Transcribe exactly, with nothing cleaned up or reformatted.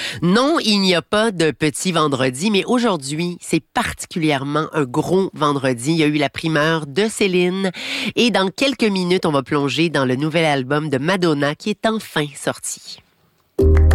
Non, il n'y a pas de petit vendredi, mais aujourd'hui, c'est particulièrement un gros vendredi. Il y a eu la primeur de Céline et dans quelques minutes, on va plonger dans le nouvel album de Madonna qui est enfin sorti.